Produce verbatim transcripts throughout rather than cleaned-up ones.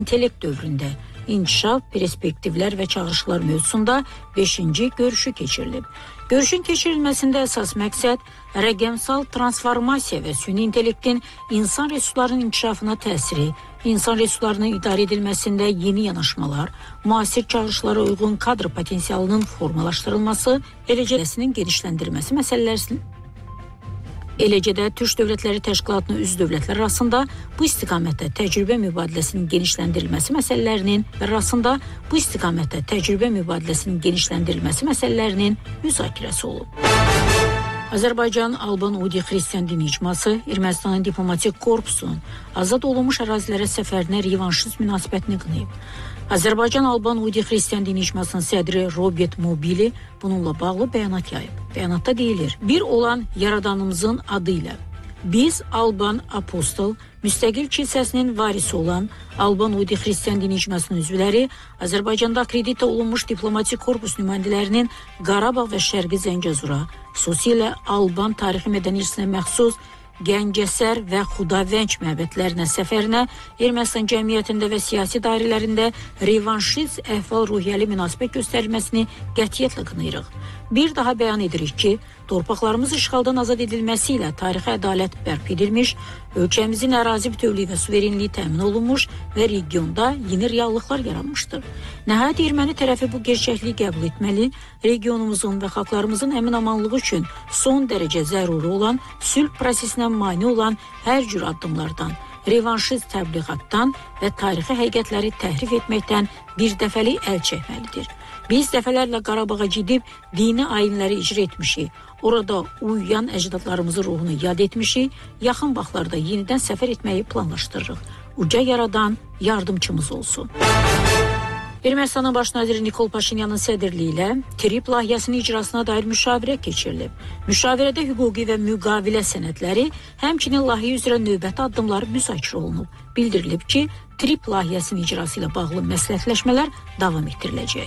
intellekt dövründə inkişaf, perspektivlər və çağırışlar mövzusunda beşinci görüşü keçirilib. Görüşün keçirilməsində əsas məqsəd rəqəmsal transformasiya və süni intellektin insan resurslarının inkişafına təsiri, insan resurslarının idarə edilməsində yeni yanaşmalar, müasir çağırışlara uyğun kadr potensialının formalaşdırılması, eləcə də genişləndirilməsi məsələlərini Eləcə də Türk Dövlətləri Təşkilatının üzv dövlətlər arasında bu istiqamətdə təcrübə mübadiləsinin genişləndirilməsi məsələlərinin arasında bu istiqamətdə təcrübə mübadiləsinin genişləndirilməsi məsələlərinin müzakirəsi olub. Azərbaycan Alban Udi Xristian Dini İcması Ermənistanın diplomatik korpusunun azad olunmuş ərazilərə səfərinə revanşist münasibətini qınayıb. Azərbaycan Alban Udi Xristian Dini İcmasının sədri Robert Mobili bununla bağlı bəyanat yayıb. Bəyanatda deyilir, bir olan Yaradanımızın adı ilə biz Alban Apostol, müstəqil kilsəsinin varisi olan Alban Udi Xristian Dini İcmasının üzvləri Azərbaycanda akreditə olunmuş diplomatik korpus nümayəndələrinin Qarabağ və Şərqi Zəngəzura, xüsusilə Alban tarixi mədəni irsinə məxsus Gəncəsər və Xudavəng məbədlərinə səfərinə Ermənistan cəmiyyətində və siyasi dairələrində revanşist əhval-ruhiyyəli münasibət göstərilməsini qətiyyətlə qınayırıq. Bir daha bəyan edirik ki, torpaqlarımız işğaldan azad edilməsi ilə tarixi ədalət bərpa edilmiş, ölkəmizin ərazi bütövlüyü və suverenliyi təmin olunmuş və regionda yeni reallıqlar yaranmışdır. Nəhayət erməni tərəfi bu gerçəkliyi qəbul etməli, regionumuzun və xalqlarımızın əmin-amanlığı üçün son dərəcə zəruri olan sülh prosesinə mane olan hər cür addımlardan, revanşist təbliğatdan və tarixi həqiqətləri təhrif etməkdən bir dəfəlik əl çəkməlidir. Biz dəfələrlə Qarabağa gedib dini ayinləri icra etmişik, orada uyuyan əcdadlarımızın ruhunu yad etmişik, yaxın vaxtlarda yenidən səfər etməyi planlaşdırırıq. Uca Yaradan yardımçımız olsun. Ermənistanın baş naziri Nikol Paşinyanın sədrliyi ilə TRIP layihəsinin icrasına dair müşavirə keçirilib. Müşavirədə hüquqi və müqavilə sənədləri, həmçinin layihə üzrə növbəti addımlar müzakirə olunub. Bildirilib ki, TRIP layihəsinin icrası ilə bağlı məsləhətləşmələr davam etdiriləcək.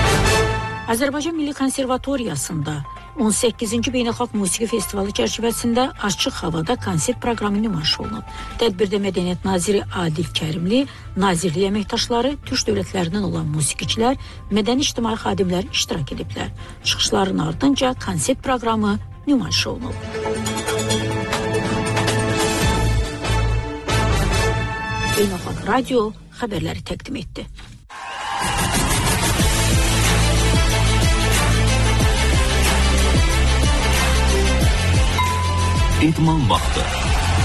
Azərbaycan Milli Konservatoriyasında on səkkizinci Beynəlxalq Musiqi Festivalı çərçivəsində açıq havada konsert proqramı nümayiş olunub. Tədbirdə Mədəniyyət Naziri Adil Kərimli, nazirlik əməkdaşları, Türk dövlətlərindən olan musiqiçilər, mədəni ictimai xadimlər iştirak ediblər. Çıxışların ardınca konsert proqramı nümayiş olunub. Beynəlxalq Radio xəbərləri təqdim etdi. İdman vaxtı.